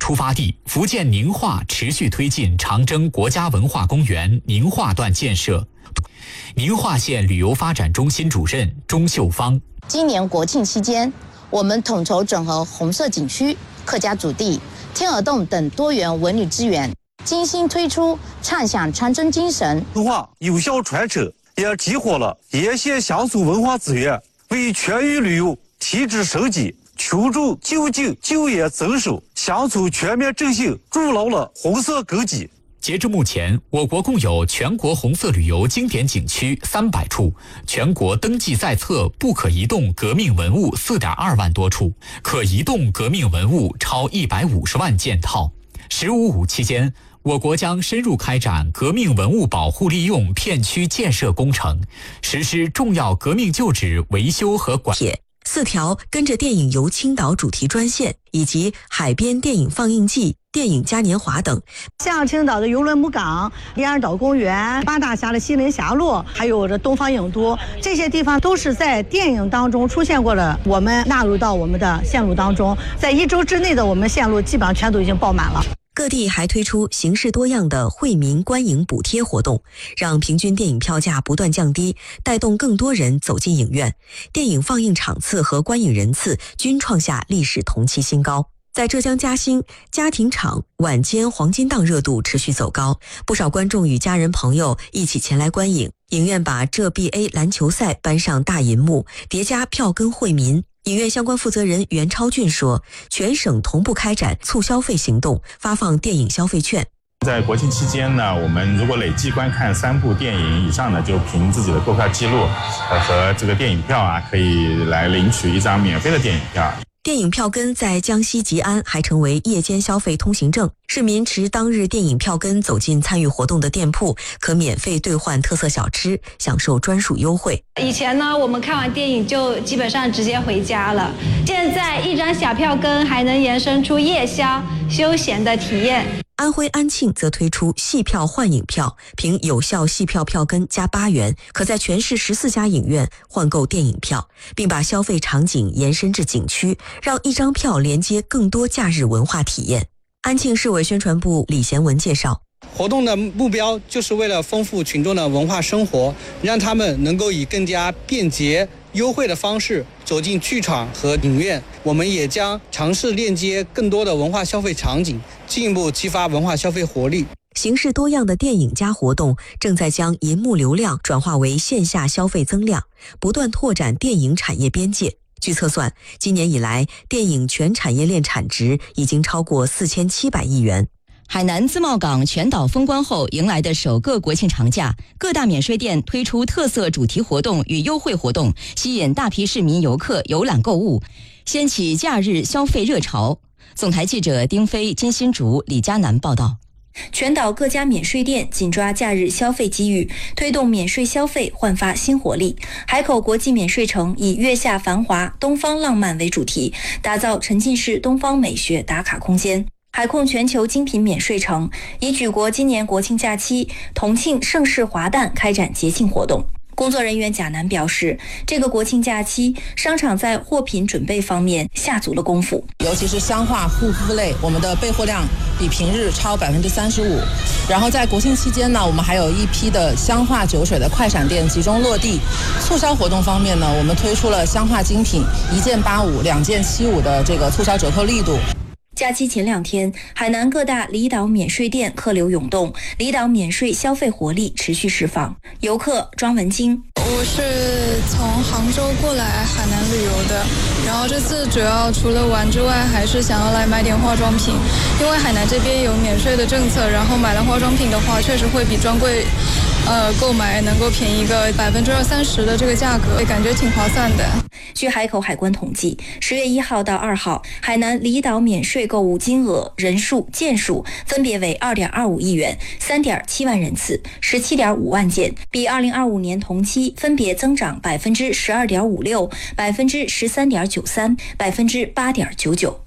出发地福建宁化持续推进长征国家文化公园宁化段建设。宁化县旅游发展中心主任钟秀芳： 今年国庆期间，我们统筹整合红色景区、客家祖地、天鹅洞等多元文旅资源，精心推出畅享长征精神文化有效传承，也激活了沿线乡村文化资源，为全域旅游提质升级、群众就近就业增收、乡村全面振兴筑牢了红色根基。 截至目前，我国共有全国红色旅游经典景区300处，全国登记在册不可移动革命文物4.2万多处，可移动革命文物超150万件套。15.5期间，我国将深入开展革命文物保护利用片区建设工程，实施重要革命旧址维修和管理。 4条跟着电影游青岛主题专线，以及海边电影放映季、电影嘉年华等。 像青岛的邮轮母港、莲儿岛公园、八大峡的西林峡路，还有这东方影都，这些地方都是在电影当中出现过的，我们纳入到我们的线路当中。在1周之内的我们线路基本上全都已经爆满了。 各地还推出形式多样的惠民观影补贴活动，让平均电影票价不断降低，带动更多人走进影院。电影放映场次和观影人次均创下历史同期新高。在浙江嘉兴，家庭场晚间黄金档热度持续走高，不少观众与家人朋友一起前来观影。影院把浙 BA 篮球赛搬上大银幕，叠加票根惠民。影院相关负责人袁超俊说，全省同步开展促消费行动，发放电影消费券。 在国庆期间呢，我们如果累计观看3部电影以上呢，就凭自己的购票记录和这个电影票可以来领取1张免费的电影票。 电影票根在江西吉安还成为夜间消费通行证，市民持当日电影票根走进参与活动的店铺，可免费兑换特色小吃，享受专属优惠。 以前呢，我们看完电影就基本上直接回家了，现在1张小票根还能延伸出夜宵休闲的体验。 安徽安庆则推出戏票换影票，凭有效戏票票根加8元，可在全市14家影院换购电影票，并把消费场景延伸至景区，让1张票连接更多假日文化体验。安庆市委宣传部李贤文介绍， 活动的目标就是为了丰富群众的文化生活，让他们能够以更加便捷优惠的方式走进剧场和影院。我们也将尝试链接更多的文化消费场景，进一步激发文化消费活力。 形式多样的电影加活动正在将银幕流量转化为线下消费增量，不断拓展电影产业边界。据测算，今年以来，电影全产业链产值已经超过4700亿元。 海南自贸港全岛封关后迎来的首个国庆长假，各大免税店推出特色主题活动与优惠活动，吸引大批市民游客游览购物，掀起假日消费热潮。总台记者丁飞、金新竹、李佳楠报道。 全岛各家免税店紧抓假日消费机遇，推动免税消费焕发新活力。海口国际免税城以月下繁华、东方浪漫为主题，打造沉浸式东方美学打卡空间。海控全球精品免税城以举国今年国庆假期同庆盛世华诞开展节庆活动。工作人员贾楠表示，这个国庆假期，商场在货品准备方面下足了功夫， 尤其是香化护肤类，我们的备货量比平日超35%。然后在国庆期间呢，我们还有一批的香化酒水的快闪店集中落地。促销活动方面呢，我们推出了香化精品1件85、2件75的这个促销折扣力度。 假期前2天，海南各大离岛免税店客流涌动，离岛免税消费活力持续释放。游客庄文晶， 我是从杭州过来海南旅游的，然后这次主要除了玩之外，还是想要来买点化妆品，因为海南这边有免税的政策，然后买了化妆品的话，确实会比专柜购买能够便宜个20%-30%的这个价格，感觉挺划算的。 据海口海关统计，10月1号到2号，海南离岛免税购物金额、人数、件数分别为2.25亿元、3.7万人次、17.5万件，比2025年同期分别增长12.56%、13.93%、8.99%。